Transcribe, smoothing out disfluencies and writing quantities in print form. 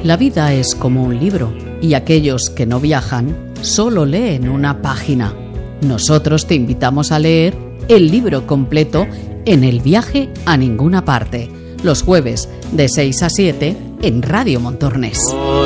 La vida es como un libro y aquellos que no viajan solo leen una página. Nosotros te invitamos a leer el libro completo en El viaje a ninguna parte, los jueves de 6 a 7 en Radio Montornés.